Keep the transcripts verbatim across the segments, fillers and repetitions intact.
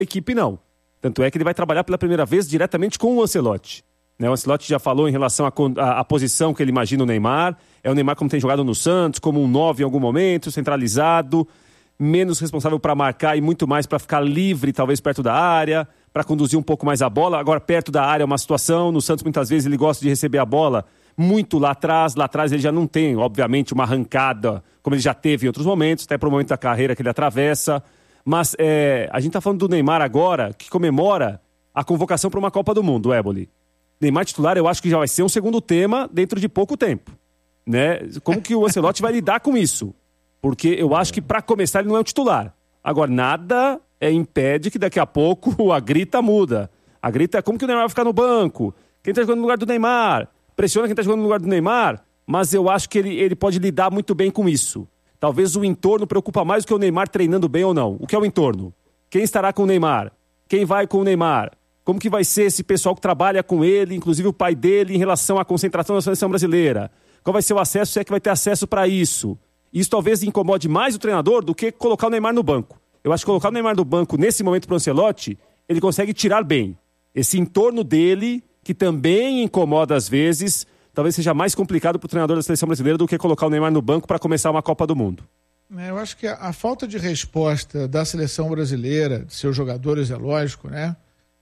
equipe não. Tanto é que ele vai trabalhar pela primeira vez diretamente com o Ancelotti. Né? O Ancelotti já falou em relação à posição que ele imagina o Neymar. É o Neymar como tem jogado no Santos, como um nove em algum momento, centralizado, menos responsável para marcar e muito mais para ficar livre, talvez perto da área, para conduzir um pouco mais a bola. Agora, perto da área é uma situação. No Santos, muitas vezes, ele gosta de receber a bola muito lá atrás. Lá atrás ele já não tem, obviamente, uma arrancada, como ele já teve em outros momentos, até para o momento da carreira que ele atravessa. Mas é, a gente está falando do Neymar agora, que comemora a convocação para uma Copa do Mundo, Éboli. Neymar titular, eu acho que já vai ser um segundo tema dentro de pouco tempo. Né? Como que o Ancelotti vai lidar com isso? Porque eu acho que, para começar, ele não é o titular. Agora, nada é, impede que daqui a pouco a grita muda. A grita é como que o Neymar vai ficar no banco? Quem está jogando no lugar do Neymar? Pressiona quem está jogando no lugar do Neymar? Mas eu acho que ele, ele pode lidar muito bem com isso. Talvez o entorno preocupa mais do que o Neymar treinando bem ou não. O que é o entorno? Quem estará com o Neymar? Quem vai com o Neymar? Como que vai ser esse pessoal que trabalha com ele, inclusive o pai dele, em relação à concentração da seleção brasileira? Qual vai ser o acesso, se é que vai ter acesso para isso? Isso talvez incomode mais o treinador do que colocar o Neymar no banco. Eu acho que colocar o Neymar no banco nesse momento para o Ancelotti, ele consegue tirar bem. Esse entorno dele, que também incomoda às vezes, talvez seja mais complicado para o treinador da seleção brasileira do que colocar o Neymar no banco para começar uma Copa do Mundo. Eu acho que a falta de resposta da seleção brasileira, de seus jogadores, é lógico, né?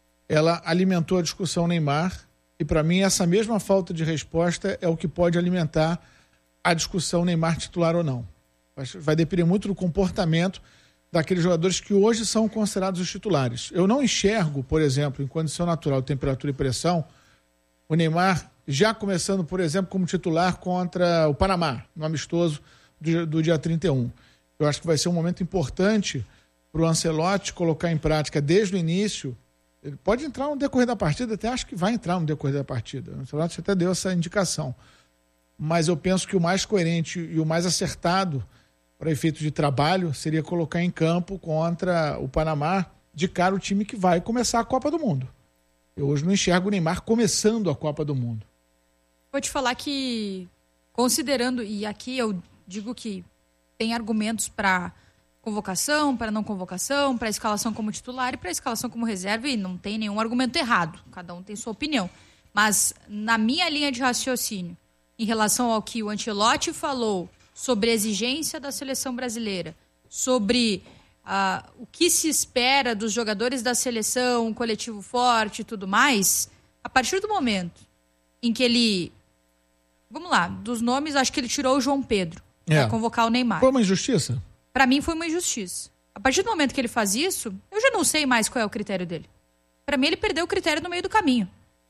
Ela alimentou a discussão Neymar e, para mim, essa mesma falta de resposta é o que pode alimentar a discussão Neymar titular ou não. Vai depender muito do comportamento daqueles jogadores que hoje são considerados os titulares. Eu não enxergo, por exemplo, em condição natural, temperatura e pressão, o Neymar já começando, por exemplo, como titular contra o Panamá, no amistoso do, do dia trinta e um. Eu acho que vai ser um momento importante para o Ancelotti colocar em prática desde o início. Ele pode entrar no decorrer da partida, até acho que vai entrar no decorrer da partida. O Ancelotti até deu essa indicação. Mas eu penso que o mais coerente e o mais acertado para efeito de trabalho seria colocar em campo contra o Panamá de cara o time que vai começar a Copa do Mundo. Eu hoje não enxergo o Neymar começando a Copa do Mundo. Vou te falar que, considerando, e aqui eu digo que tem argumentos para convocação, para não convocação, para escalação como titular e para escalação como reserva, e não tem nenhum argumento errado, cada um tem sua opinião. Mas na minha linha de raciocínio, em relação ao que o Ancelotti falou sobre a exigência da seleção brasileira, sobre uh, o que se espera dos jogadores da seleção, um coletivo forte e tudo mais, a partir do momento em que ele... Vamos lá, dos nomes, acho que ele tirou o João Pedro é. para convocar o Neymar. Foi uma injustiça? Para mim foi uma injustiça. A partir do momento que ele faz isso, eu já não sei mais qual é o critério dele. Para mim, ele perdeu o critério no meio do caminho.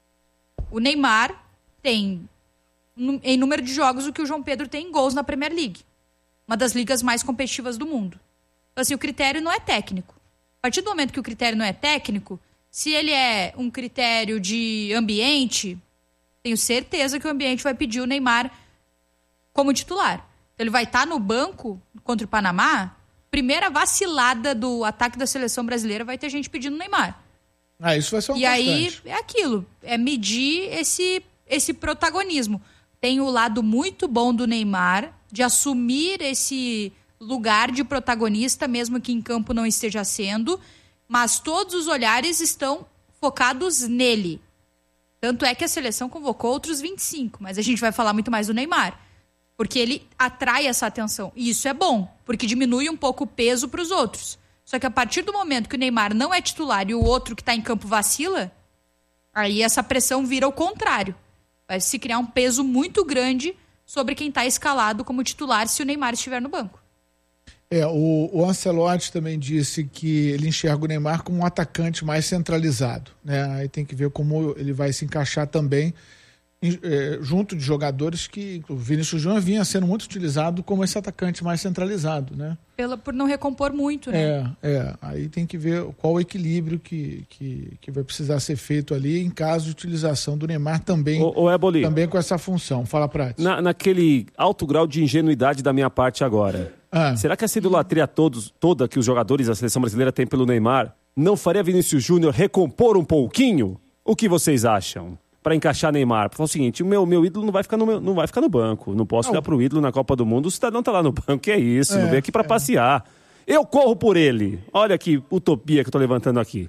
O Neymar tem, em número de jogos, o que o João Pedro tem em gols na Premier League. Uma das ligas mais competitivas do mundo. Então, assim, o critério não é técnico. A partir do momento que o critério não é técnico, se ele é um critério de ambiente, tenho certeza que o ambiente vai pedir o Neymar como titular. Então, ele vai estar no banco contra o Panamá, primeira vacilada do ataque da seleção brasileira vai ter gente pedindo o Neymar. Ah, isso vai ser uma E aí, é aquilo, é medir esse, esse protagonismo. Tem o lado muito bom do Neymar de assumir esse lugar de protagonista, mesmo que em campo não esteja sendo, mas todos os olhares estão focados nele. Tanto é que a seleção convocou outros vinte e cinco, mas a gente vai falar muito mais do Neymar, porque ele atrai essa atenção. E isso é bom, porque diminui um pouco o peso para os outros. Só que a partir do momento que o Neymar não é titular e o outro que está em campo vacila, aí essa pressão vira o contrário. Vai se criar um peso muito grande sobre quem está escalado como titular se o Neymar estiver no banco. É, o, o Ancelotti também disse que ele enxerga o Neymar como um atacante mais centralizado, né? Aí tem que ver como ele vai se encaixar também em, é, junto de jogadores que o Vinícius Júnior vinha sendo muito utilizado como esse atacante mais centralizado, né? Pela, por não recompor muito, né? É, é, aí tem que ver qual o equilíbrio que, que, que vai precisar ser feito ali em caso de utilização do Neymar também, o, o Éboli, também com essa função. Fala, Prati. Na, naquele alto grau de ingenuidade da minha parte agora, ah. será que essa idolatria todos, toda que os jogadores da seleção brasileira têm pelo Neymar não faria Vinícius Júnior recompor um pouquinho? O que vocês acham? Para encaixar Neymar. Fala o seguinte, o meu, meu ídolo não vai ficar no, meu, não vai ficar no banco. Não posso não. olhar pro ídolo na Copa do Mundo, o cidadão tá lá no banco, que é isso, é, não vem aqui para é. passear. Eu corro por ele. Olha que utopia que eu tô levantando aqui.